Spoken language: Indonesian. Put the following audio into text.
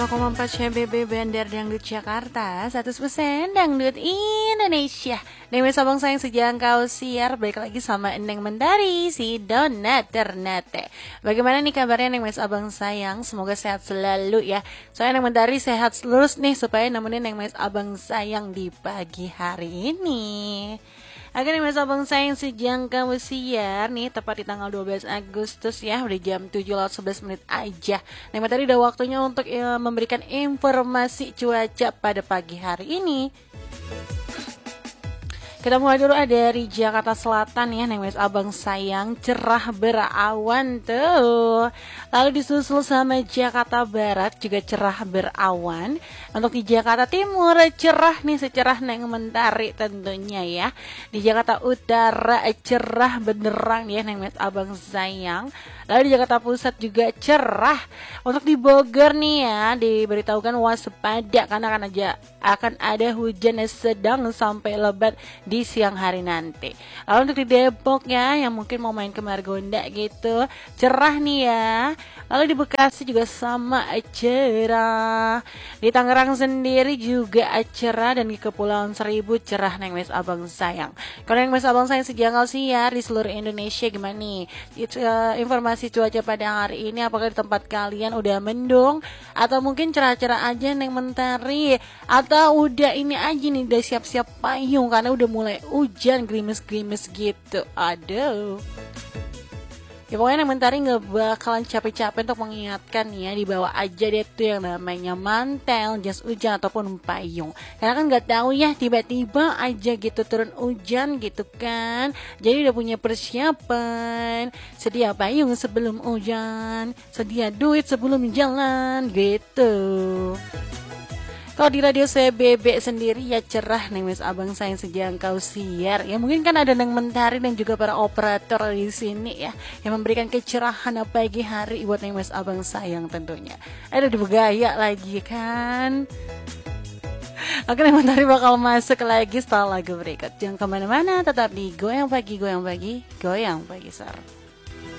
0,4 CBB Bandar Dangdut Jakarta 100% Dangdut Indonesia. Neng Sabang sayang sejangkau siar. Balik lagi sama Neng Mentari si Dona Ternate. Bagaimana nih kabarnya Neng Abang sayang? Semoga sehat selalu ya. Soalnya Neng Mentari sehat lurus nih supaya nemenin Neng Abang sayang di pagi hari ini. Agar Neng Abang sayang sejangkau siar nih tepat di tanggal 12 Agustus ya. Udah jam 7:11 menit aja. Neng Mentari udah waktunya untuk memberikan informasi cuaca pada pagi hari ini. Kita mulai dulu dari Jakarta Selatan ya, Neng Abang sayang, cerah berawan tuh. Lalu disusul sama Jakarta Barat juga cerah berawan. Untuk di Jakarta Timur cerah nih, secerah Neng Mentari tentunya ya. Di Jakarta Utara cerah beneran ya Neng Abang sayang. Lalu di Jakarta Pusat juga cerah. Untuk di Bogor nih ya, diberitahukan waspada karena akan ada hujan sedang sampai lebat di siang hari nanti. Lalu untuk di Depok ya, yang mungkin mau main ke Margonda gitu, cerah nih ya. Lalu di Bekasi juga sama cerah. Di Tangerang sendiri juga cerah, dan di Kepulauan Seribu cerah Neng Abang sayang. Kalau Neng Abang sayang sejangkau siar di seluruh Indonesia gimana nih? Informasi cuaca pada hari ini, apakah di tempat kalian udah mendung atau mungkin cerah-cerah aja Neng Mentari, atau udah ini aja nih, udah siap-siap payung karena udah mulai hujan gerimis-gerimis gitu. Aduh. Ya pokoknya Neng Mentari gak bakalan capek-capek untuk mengingatkan ya, dibawa aja deh tuh yang namanya mantel, jas hujan ataupun payung. Karena kan gak tahu ya, tiba-tiba aja gitu turun hujan gitu kan. Jadi udah punya persiapan, sedia payung sebelum hujan, sedia duit sebelum jalan gitu. Kalau di radio saya Bebek sendiri ya cerah Neng Abang sayang sejangkau siar. Ya mungkin kan ada Neng Mentari dan juga para operator di sini ya yang memberikan kecerahan pagi hari buat Neng Abang sayang tentunya. Ada di Begaya lagi kan. Oke, Neng Mentari bakal masuk lagi setelah lagu berikut. Jangan kemana-mana, tetap di Goyang Pagi, Goyang Pagi, Goyang Pagi Sar.